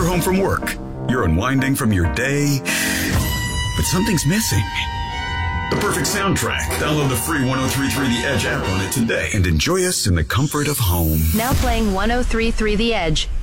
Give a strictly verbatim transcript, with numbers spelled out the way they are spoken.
You're home from work. You're unwinding from your day, but something's missing. The perfect soundtrack. Download the free one oh three point three The Edge app on it today and enjoy us in the comfort of home. Now playing one oh three point three The Edge.